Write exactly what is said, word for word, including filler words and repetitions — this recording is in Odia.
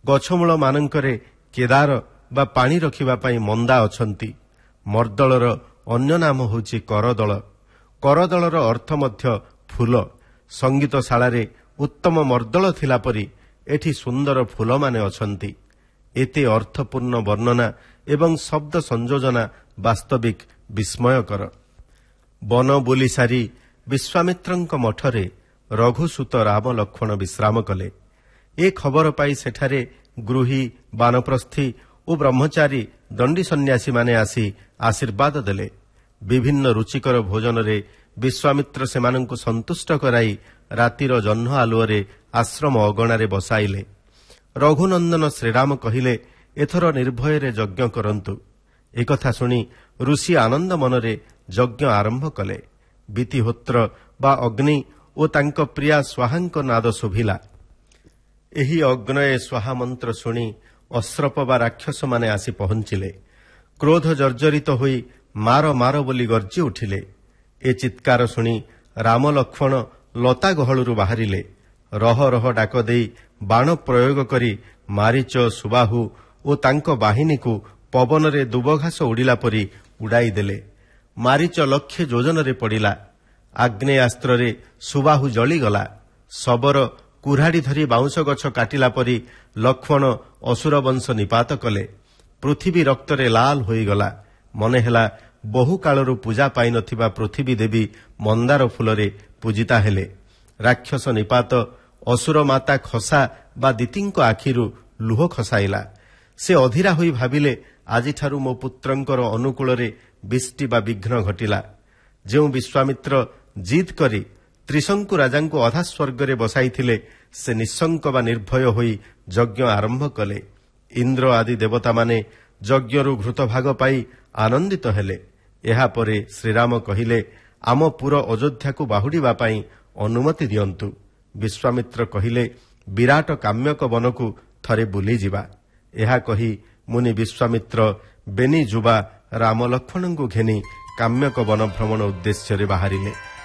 ଗଛମୂଳ ମାନଙ୍କରେ କେଦାର ବା ପାଣି ରଖିବା ପାଇଁ ମନ୍ଦା ଅଛନ୍ତି। ମର୍ଦ୍ଦଳର ଅନ୍ୟ ନାମ ହେଉଛି କରଦଳ। କରଦଳର ଅର୍ଥ ମଧ୍ୟ ଫୁଲ। ସଙ୍ଗୀତଶାଳାରେ ଉତ୍ତମ ମର୍ଦ୍ଦଳ ଥିଲା ପରି ଏଠି ସୁନ୍ଦର ଫୁଲମାନେ ଅଛନ୍ତି। ଏତେ ଅର୍ଥପୂର୍ଣ୍ଣ ବର୍ଣ୍ଣନା ଏବଂ ଶବ୍ଦ ସଂଯୋଜନା ବାସ୍ତବିକ ବିସ୍ମୟକର। ବନ ବୁଲି ସାରି ବିଶ୍ୱାମିତ୍ରଙ୍କ ମଠରେ ରଘୁସୂତ ରାମ ଲକ୍ଷ୍ମଣ ବିଶ୍ରାମ କଲେ। ଏ ଖବର ପାଇ ସେଠାରେ ଗୃହୀ, ବାନପ୍ରସ୍ଥୀ ଓ ବ୍ରହ୍ମଚାରୀ ଦଣ୍ଡୀ ସନ୍ନ୍ୟାସୀମାନେ ଆସି ଆଶୀର୍ବାଦ ଦେଲେ। ବିଭିନ୍ନ ରୁଚିକର ଭୋଜନରେ ବିଶ୍ୱାମିତ୍ର ସେମାନଙ୍କୁ ସନ୍ତୁଷ୍ଟ କରାଇ ରାତିର ଜହ୍ନ ଆଲୁଅରେ ଆଶ୍ରମ ଅଗଣାରେ ବସାଇଲେ। ରଘୁନନ୍ଦନ ଶ୍ରୀରାମ କହିଲେ, ଏଥର ନିର୍ଭୟରେ ଯଜ୍ଞ କରନ୍ତୁ। ଏକଥା ଶୁଣି ଋଷି ଆନନ୍ଦ ମନରେ ଯଜ୍ଞ ଆରମ୍ଭ କଲେ। ବିତିହୋତ୍ର ବା ଅଗ୍ନି ଓ ତାଙ୍କ ପ୍ରିୟା ସ୍ୱାହାଙ୍କ ନାଦ ଶୁଭିଲା। ଏହି ଅଗ୍ନୟେ ସ୍ୱାହା ମନ୍ତ୍ର ଶୁଣି ଅଶ୍ରପ ବା ରାକ୍ଷସମାନେ ଆସି ପହଞ୍ଚିଲେ। କ୍ରୋଧ ଜର୍ଜରିତ ହୋଇ ମାର ମାର ବୋଲି ଗର୍ଜି ଉଠିଲେ। ଏ ଚିତ୍କାର ଶୁଣି ରାମ ଲକ୍ଷ୍ମଣ ଲତା ଗହଳରୁ ବାହାରିଲେ। ରହ ରହ ଡାକ ଦେଇ ବାଣ ପ୍ରୟୋଗ କରି ମାରିଚ, ସୁବାହୁ ଓ ତାଙ୍କ ବାହିନୀକୁ ପବନରେ ଦୁବଘାସ ଉଡ଼ିଲା ପରି ଉଡ଼ାଇ ଦେଲେ। ମାରିଚ ଲକ୍ଷେ ଯୋଜନରେ ପଡ଼ିଲା। ଆଗ୍ନେୟାସ୍ତ୍ରରେ ସୁବାହୁ ଜଳିଗଲା। ଶବର କୁରାଢ଼ି ଧରି ବାଉଁଶ ଗଛ କାଟିଲା ପରି ଲକ୍ଷ୍ମଣ ଅସୁର ବଂଶ ନିପାତ କଲେ। ପୃଥିବୀ ରକ୍ତରେ ଲାଲ ହୋଇଗଲା। ମନେ ହେଲା ବହୁ କାଳରୁ ପୂଜା ପାଇନଥିବା ପୃଥିବୀ ଦେବୀ ମନ୍ଦାର ଫୁଲରେ ପୂଜିତା ହେଲେ। ରାକ୍ଷସ ନିପାତ ଅସୁର ମାତା ଖସା ବା ଦିତିଙ୍କ ଆଖିରୁ ଲୁହ ଖସାଇଲା। ସେ ଅଧୀରା ହୋଇ ଭାବିଲେ, ଆଜିଠାରୁ ମୋ ପୁତ୍ରଙ୍କର ଅନୁକୂଳରେ ବିଷ୍ଟି ବା ବିଘ୍ନ ଘଟିଲା। ଯେଉଁ ବିଶ୍ୱାମିତ୍ର ଜିଦ୍ କରି ତ୍ରିଶଙ୍କୁ ରାଜାଙ୍କୁ ଅଧା ସ୍ୱର୍ଗରେ ବସାଇଥିଲେ, ସେ ନିଃଶଙ୍କ ବା ନିର୍ଭୟ ହୋଇ ଯଜ୍ଞ ଆରମ୍ଭ କଲେ। ଇନ୍ଦ୍ର ଆଦି ଦେବତାମାନେ ଯଜ୍ଞରୁ ଘୃତଭାଗ ପାଇ ଆନନ୍ଦିତ ହେଲେ। ଏହାପରେ ଶ୍ରୀରାମ କହିଲେ, ଆମ ପୁର ଅଯୋଧ୍ୟାକୁ ବାହୁଡ଼ିବା ପାଇଁ ଅନୁମତି ଦିଅନ୍ତୁ। ବିଶ୍ୱାମିତ୍ର କହିଲେ, ବିରାଟ କାମ୍ୟକ ବନକୁ ଥରେ ବୁଲିଯିବା। ଏହା କହି ମୁନି ବିଶ୍ୱାମିତ୍ର ବେନି ଯୁବା ରାମ ଲକ୍ଷ୍ମଣଙ୍କୁ ଘେନି କାମ୍ୟକ ବନ ଭ୍ରମଣ ଉଦ୍ଦେଶ୍ୟରେ ବାହାରିଲେ।